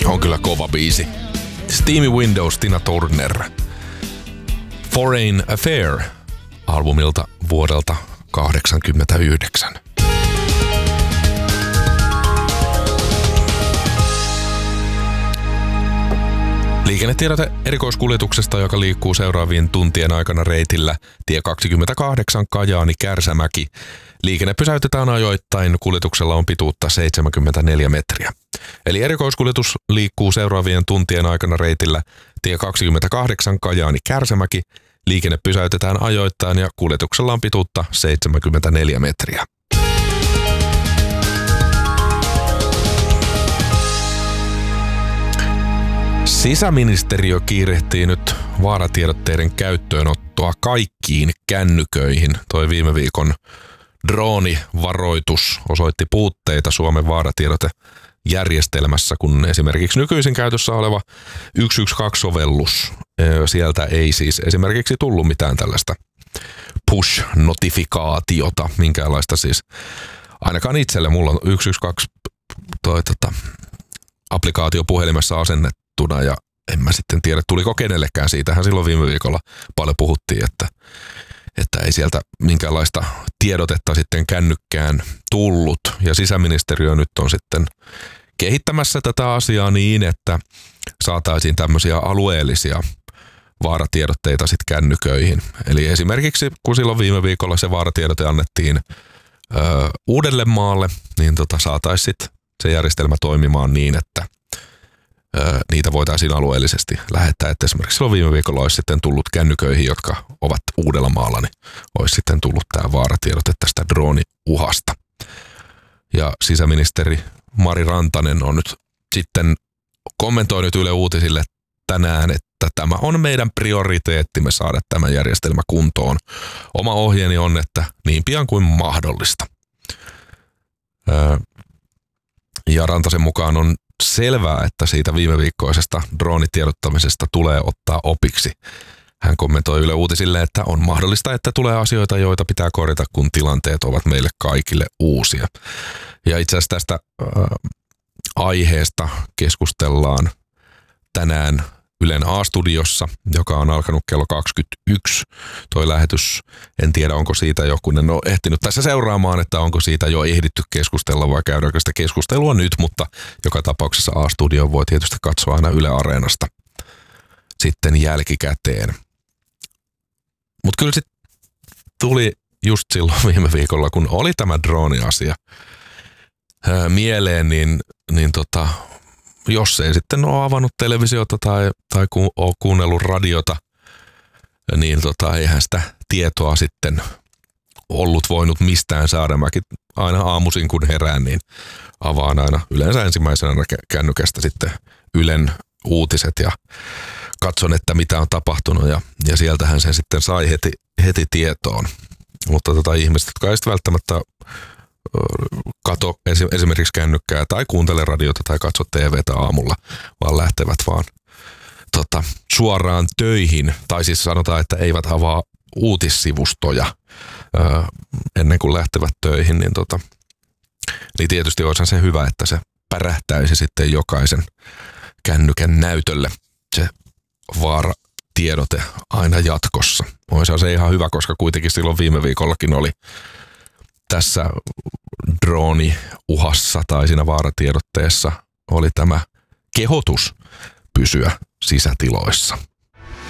On kyllä kova biisi. Steamy Windows, Tina Turner. Foreign Affair albumilta vuodelta 1989. Liikennetiedote erikoiskuljetuksesta, joka liikkuu seuraavien tuntien aikana reitillä tie 28 Kajaani-Kärsämäki. Liikenne pysäytetään ajoittain, kuljetuksella on pituutta 74 metriä. Eli erikoiskuljetus liikkuu seuraavien tuntien aikana reitillä tie 28 Kajaani-Kärsämäki. Liikenne pysäytetään ajoittain ja kuljetuksella on pituutta 74 metriä. Sisäministeriö kiirehtii nyt vaaratiedotteiden käyttöönottoa kaikkiin kännyköihin. Toi viime viikon droonivaroitus osoitti puutteita Suomen vaaratiedotejärjestelmässä, kun esimerkiksi nykyisin käytössä oleva 112-sovellus, sieltä ei siis esimerkiksi tullut mitään tällaista push-notifikaatiota, minkäänlaista siis. Ainakaan itselle mulla on 112 applikaatio puhelimessa asennettuna ja en mä sitten tiedä, tuliko kenellekään. Siitähän silloin viime viikolla paljon puhuttiin, että ei sieltä minkäänlaista tiedotetta sitten kännykkään tullut. Ja sisäministeriö nyt on sitten kehittämässä tätä asiaa niin, että saataisiin tämmöisiä alueellisia vaaratiedotteita sitten kännyköihin. Eli esimerkiksi kun silloin viime viikolla se vaaratiedote annettiin Uudellemaalle, niin saataisiin sitten se järjestelmä toimimaan niin, että niitä voitaisiin alueellisesti lähettää. Että esimerkiksi silloin viime viikolla olisi sitten tullut kännyköihin, jotka ovat Uudellamaalla, niin olisi sitten tullut tämä vaaratiedote tästä drooniuhasta. Ja sisäministeri Mari Rantanen on nyt sitten kommentoinut Yle Uutisille tänään, että tämä on meidän prioriteettimme saada tämä järjestelmä kuntoon. Oma ohjeeni on, että niin pian kuin mahdollista. Ja Rantasen mukaan on selvää, että siitä viime viikkoisesta droonitiedottamisesta tulee ottaa opiksi. Hän kommentoi Yle Uutisille, että on mahdollista, että tulee asioita, joita pitää korjata, kun tilanteet ovat meille kaikille uusia. Ja itse asiassa tästä aiheesta keskustellaan tänään Ylen A-studiossa, joka on alkanut kello 21. Toi lähetys, en tiedä onko siitä jo, kun en ole ehtinyt tässä seuraamaan, että onko siitä jo ehditty keskustella vai käydäänkö sitä keskustelua nyt, mutta joka tapauksessa A-studio voi tietysti katsoa aina Yle Areenasta sitten jälkikäteen. Mutta kyllä sitten tuli just silloin viime viikolla, kun oli tämä drooni-asia mieleen, niin jos ei sitten ole avannut televisiota tai ole kuunnellut radiota, niin eihän sitä tietoa sitten ollut voinut mistään saada. Mäkin aina aamuisin kun herään, niin avaan aina yleensä ensimmäisenä kännykästä sitten Ylen uutiset ja katson, että mitä on tapahtunut ja sieltähän sen sitten sai heti tietoon. Mutta ihmiset, jotka ei sitten välttämättä kato esimerkiksi kännykkää tai kuuntele radiota tai katso TVtä aamulla, vaan lähtevät vaan suoraan töihin. Tai siis sanotaan, että eivät avaa uutissivustoja ennen kuin lähtevät töihin, niin tietysti olisihan se hyvä, että se pärähtäisi sitten jokaisen kännykän näytölle se vaaratiedote aina jatkossa. Olisihan se ihan hyvä, koska kuitenkin silloin viime viikollakin oli tässä drooniuhassa tai siinä vaaratiedotteessa oli tämä kehotus pysyä sisätiloissa.